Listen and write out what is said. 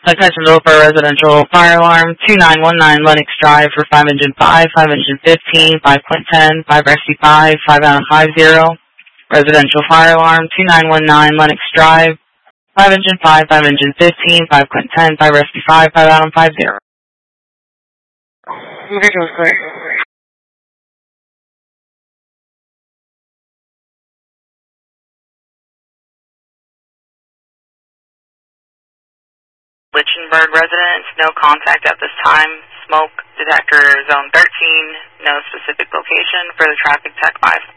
Attention Loper Residential Fire Alarm 2919 Lennox Drive for 5 engine 5, 5 engine 15, 5.10, 5 rescue 5, 5 out on 50. Residential Fire Alarm 2919 Lennox Drive, 5 engine 5, 5 engine 15, 5.10, 5 rescue 5, 5 out on 50. Visual clear. Lichtenberg residents, no contact at this time. Smoke detector zone 13, no specific location for the traffic tech 5.